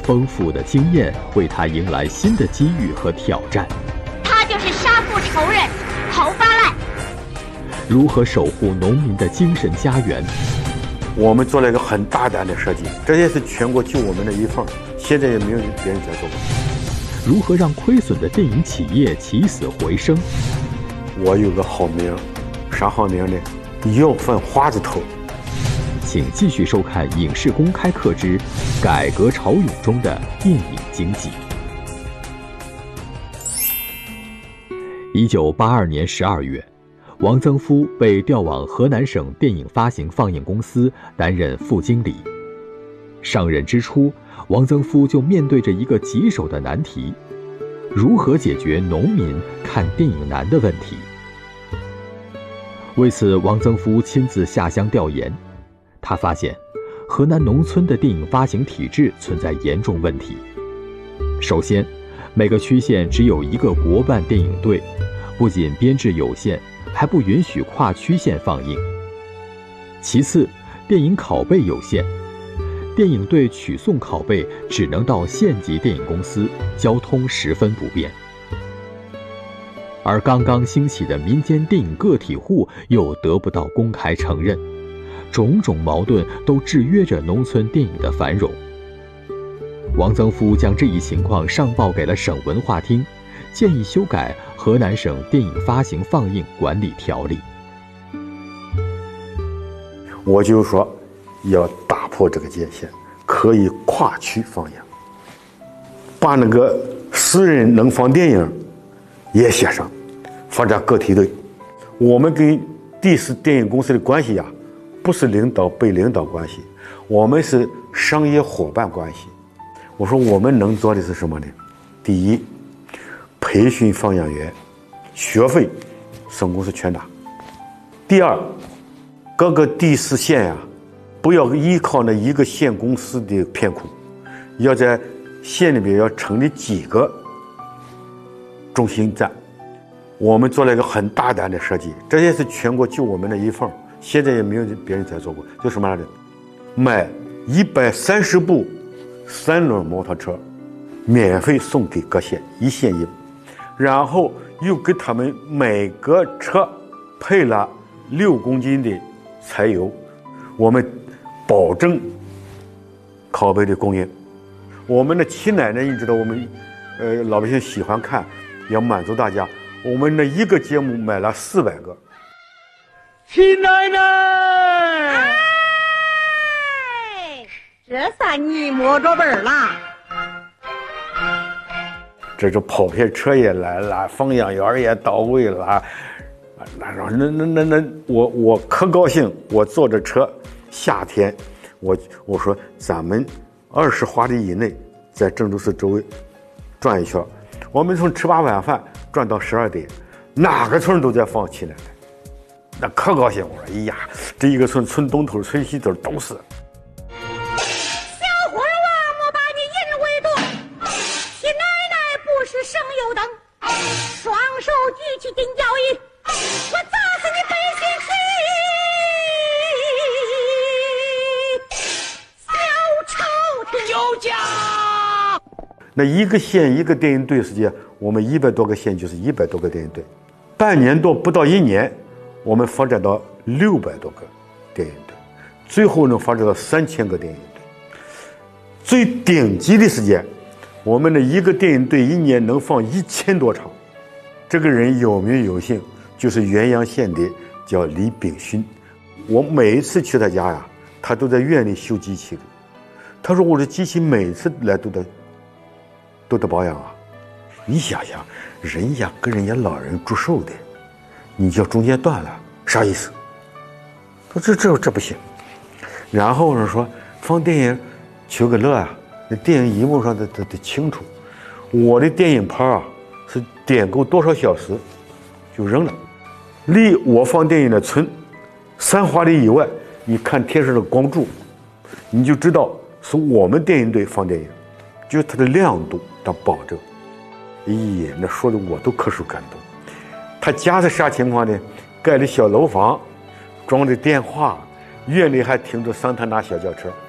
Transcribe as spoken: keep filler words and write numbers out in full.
丰富的经验为他迎来新的机遇和挑战。 他就是杀父仇人侯发赖。 如何守护农民的精神家园？ 我们做了一个很大胆的设计，这也是全国就我们的一份，现在也没有别人在做过。 如何让亏损的电影企业起死回生？ 我有个好名，啥好名呢？要饭花子头。 请继续收看《影视公开课之改革潮涌中的电影经济》。一九八二年十二月，王增夫被调往河南省电影发行放映公司担任副经理。上任之初，王增夫就面对着一个棘手的难题：如何解决农民看电影难的问题？为此，王增夫亲自下乡调研。他发现，河南农村的电影发行体制存在严重问题。首先，每个区县只有一个国办电影队，不仅编制有限，还不允许跨区县放映。其次，电影拷贝有限，电影队取送拷贝只能到县级电影公司，交通十分不便。而刚刚兴起的民间电影个体户又得不到公开承认，种种矛盾都制约着农村电影的繁荣。王增夫将这一情况上报给了省文化厅，建议修改《河南省电影发行放映管理条例》。 我就说要打破这个界限，可以跨区放映，把那个私人能放电影也写上，发展个体队。我们跟第四电影公司的关系呀，不是领导被领导关系，我们是商业伙伴关系。我说我们能做的是什么呢？第一，培训放映员，学费省公司全拿。第二，各个第四县呀、啊，不要依靠那一个县公司的片库，要在县里边要成立几个中心站。我们做了一个很大胆的设计，这也是全国就我们的一份，现在也没有别人在做过。就什么来着？买一百三十部三轮摩托车，免费送给各县，一县一部，然后又给他们每个车配了六公斤的柴油，我们保证拷贝的供应。我们的七奶奶，你知道我们呃老百姓喜欢看，要满足大家，我们的一个节目买了四百个。 七奶奶， 哎，这算你摸着本了。 这就跑片车也来了，放映员也到位了。那那那那那我我可高兴，我坐着车，夏天，我我说咱们二十华里以内，在郑州市周围转一圈，我们从吃罢晚饭转到十二点，哪个村都在放七奶奶，那可高兴。我说，哎呀，这一个村村东头、村西头都是。 小伙儿啊，莫把你引为毒，七奶奶不是省油灯，双手举起顶脚椅，我砸死你背心气！小丑的有家。 那一个县一个电影队时间，我们一百多个县就是一百多个电影队，半年多不到一年，我们发展到六百多个电影队，最后能发展到三千个电影队。最顶级的时间，我们的一个电影队一年能放一千多场。这个人有名有姓，就是原阳县的，叫李炳勋。我每一次去他家呀，他都在院里修机器的。他说我的机器每次来都得都得保养啊。你想想，人家跟人家老人祝寿的，你叫中间断了，啥意思？他说这这这不行。然后呢说放电影求个乐啊，那电影荧幕上的得得清楚。我的电影盘啊是点够多少小时就扔了。离我放电影的村三华里以外，你看天上的光柱，你就知道是我们电影队放电影，就是它的亮度当保证。哎呀，那说的我都可受感动。他家是啥情况呢？盖的小楼房，装的电话，院里还停着桑塔纳小轿车。